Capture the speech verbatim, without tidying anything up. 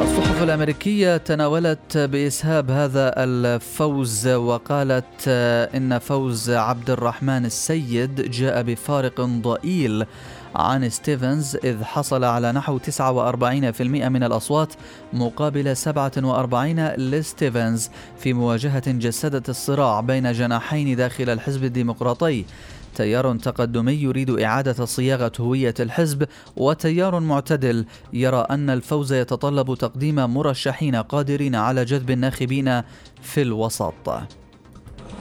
الصحف الأمريكية تناولت بإسهاب هذا الفوز، وقالت إن فوز عبد الرحمن السيد جاء بفارق ضئيل عن ستيفنز، إذ حصل على نحو تسعة وأربعين بالمئة من الأصوات مقابل سبعة وأربعين لستيفنز في مواجهة جسدت الصراع بين جناحين داخل الحزب الديمقراطي: تيار تقدمي يريد إعادة صياغة هوية الحزب، وتيار معتدل يرى أن الفوز يتطلب تقديم مرشحين قادرين على جذب الناخبين في الوسط.